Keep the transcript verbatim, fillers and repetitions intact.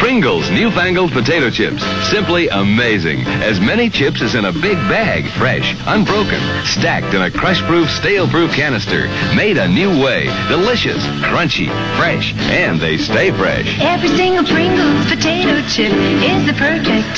Pringles newfangled potato chips. Simply amazing. As many chips as in a big bag. Fresh, unbroken, stacked in a crush-proof, stale-proof canister. Made a new way. Delicious, crunchy, fresh, and they stay fresh. Every single Pringles potato chip is the perfect